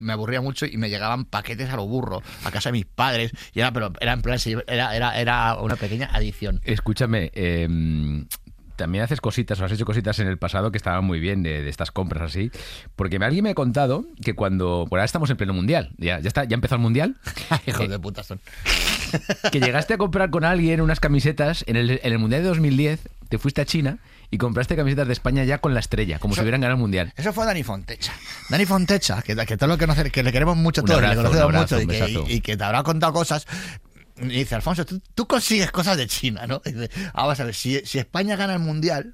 me aburría mucho y me llegaban paquetes a lo burro a casa de mis padres y era en plan, era una pequeña adicción. Escúchame, también haces cositas o has hecho cositas en el pasado que estaban muy bien de estas compras así, porque alguien me ha contado que cuando, ahora estamos en pleno mundial, ya empezó el mundial. Hijos de puta son. Que llegaste a comprar con alguien unas camisetas en el mundial de 2010, te fuiste a China y compraste camisetas de España ya con la estrella, como si hubieran ganado el mundial. Eso fue Dani Fontecha. Dani Fontecha, que todo lo que le queremos mucho todos, le conocemos mucho y que te habrá contado cosas. Y dice, Alfonso, tú consigues cosas de China, ¿no? Y dice, vamos a ver, si España gana el mundial,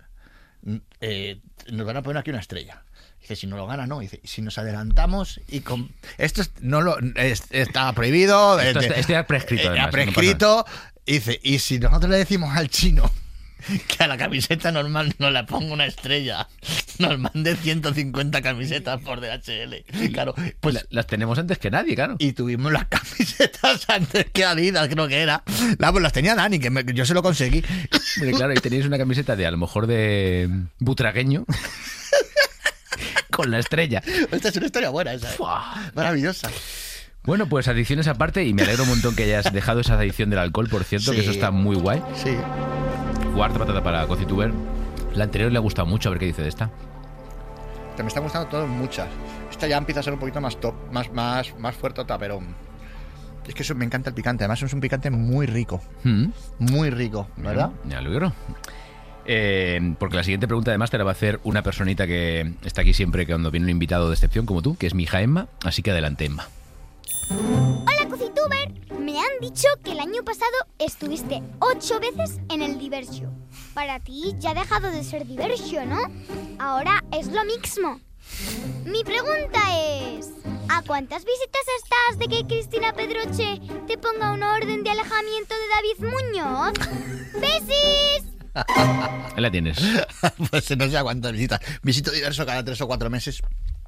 nos van a poner aquí una estrella. Dice, si no lo gana, no. Dice, si nos adelantamos y esto está prohibido. Esto está prescrito. Además, prescrito. No. Dice, y si nosotros le decimos al chino que a la camiseta normal no le pongo una estrella, nos mande 150 camisetas por DHL. Claro, pues las tenemos antes que nadie, claro. Y tuvimos las camisetas antes que Adidas, creo que era. Pues las tenía Dani, que yo se lo conseguí. Claro, y teníais una camiseta de, a lo mejor, de butragueño. Con la estrella. Esta es una historia buena esa, maravillosa. Bueno, pues adicciones aparte, y me alegro un montón que hayas dejado esa adicción del alcohol, por cierto, sí, que eso está muy guay. Sí. Cuarta patata para Cocituber. La anterior le ha gustado mucho, a ver qué dice de esta. Me están gustando todas muchas. Esta ya empieza a ser un poquito más top, más fuertota, pero es que eso me encanta el picante. Además es un picante muy rico. Muy rico, ¿verdad? Ya lo creo. Porque la siguiente pregunta además te la va a hacer una personita que está aquí siempre que cuando viene un invitado de excepción como tú, que es mi hija Emma, así que adelante, Emma. Hola, Cocituber. Me han dicho que el año pasado estuviste 8 veces en el Diversio. Para ti ya ha dejado de ser Diversio, ¿no? Ahora es lo mismo. Mi pregunta es, ¿a cuántas visitas estás de que Cristina Pedroche te ponga una orden de alejamiento de David Muñoz? ¡Besis! Ahí la tienes. Pues no sé a cuántas visitas. Visito Diverso cada 3 o 4 meses.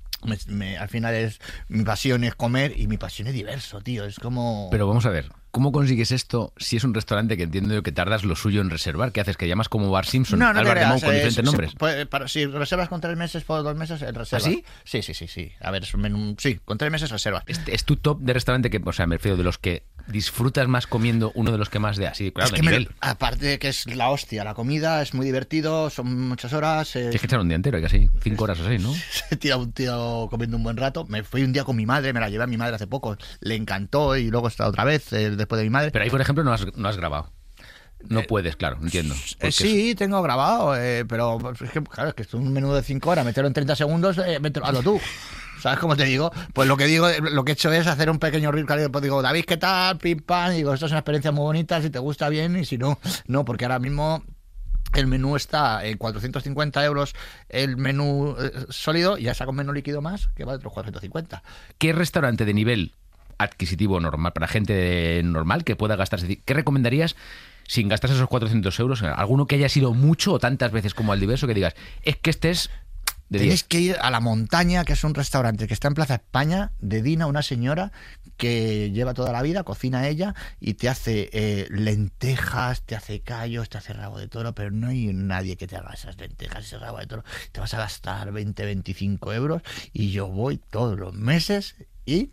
Al final mi pasión es comer y mi pasión es Diverso, tío. Es como... Pero vamos a ver, ¿cómo consigues esto si es un restaurante que entiendo yo que tardas lo suyo en reservar? ¿Qué haces? ¿Que llamas como Bar Simpson? No al Bar de Mou con diferentes nombres. Si reservas con 3 meses por 2 meses, reservas. ¿Ah, sí? Sí. A ver, es un menú. Sí, con 3 meses reservas. ¿Es tu top de restaurante que, o sea, me refiero de los que disfrutas más comiendo, uno de los que más de así, claro, es que de nivel? Aparte de que es la hostia, la comida es muy divertido, son muchas horas. Tienes que echar un día entero, casi 5 horas o 6, ¿no? Se tira un tío comiendo un buen rato. Me fui un día con mi madre, me la llevé a mi madre hace poco, le encantó y luego está otra vez después de mi madre. Pero ahí, por ejemplo, no has grabado. No puedes, claro, entiendo. Sí, tengo grabado, pero es que, claro, es que es un menú de 5 horas, meterlo en 30 segundos, hazlo tú. ¿Sabes cómo te digo? Pues lo que he hecho es hacer un pequeño reel, pues digo, David, ¿qué tal? Pim, pam, digo, esto es una experiencia muy bonita, si te gusta bien, y si no, no, porque ahora mismo el menú está en 450 euros el menú sólido, y ya saca un menú líquido más, que vale otros 450. ¿Qué restaurante de nivel adquisitivo normal, para gente normal que pueda gastarse? ¿Qué recomendarías sin gastarse esos 400 euros? ¿Alguno que haya sido mucho o tantas veces como al Diverso que digas, es que este es de 10? Tienes que ir a La Montaña, que es un restaurante que está en Plaza España, de Dina, una señora que lleva toda la vida, cocina ella y te hace lentejas, te hace callos, te hace rabo de toro, pero no hay nadie que te haga esas lentejas, ese rabo de toro. Te vas a gastar 20-25 euros y yo voy todos los meses y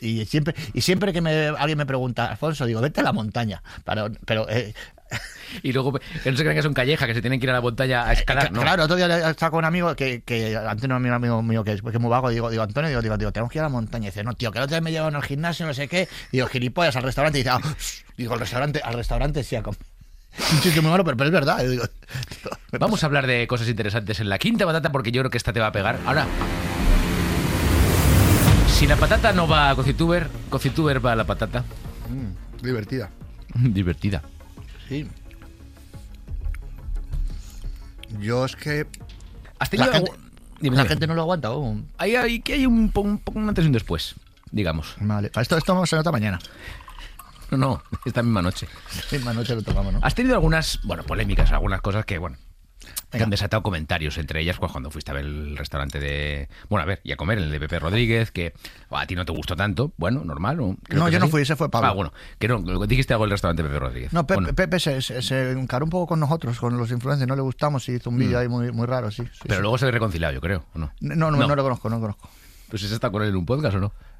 siempre que alguien me pregunta, Alfonso, digo, vete a La Montaña, pero y luego, que no se crean que son callejas, que se tienen que ir a la montaña a escalar, ¿no? Claro, otro día estaba con un amigo que Antonio, un amigo mío que es muy vago, digo, Antonio, digo, tenemos que ir a la montaña. Y dice, no, tío, que el otro día me llevan al gimnasio, no sé qué. Digo, gilipollas, al restaurante. Y dice, digo, al restaurante sí, a comer. Un sitio muy malo, pero es verdad. Digo, vamos a hablar de cosas interesantes en la quinta patata, porque yo creo que esta te va a pegar. Ahora, si la patata no va a Cocituber, Cocituber va a la patata. Divertida. Divertida. Sí. Yo es que... La gente no lo aguanta. Hay un antes y un después, digamos. Vale. Esto se nota mañana. No, esta misma noche. Misma noche lo tocamos, ¿no? Has tenido algunas, polémicas, algunas cosas que, que han desatado comentarios, entre ellas cuando fuiste a ver el restaurante y a comer, el de Pepe Rodríguez, que a ti no te gustó tanto, normal. No, yo no fui, ese fue Pablo. Que no, dijiste algo del restaurante de Pepe Rodríguez. No, Pepe se encaró un poco con nosotros, con los influencers, no le gustamos y hizo un vídeo ahí muy raro, sí. Pero luego se ha reconciliado, yo creo, ¿o no? No lo conozco. Pues ese está con él en un podcast, ¿o no?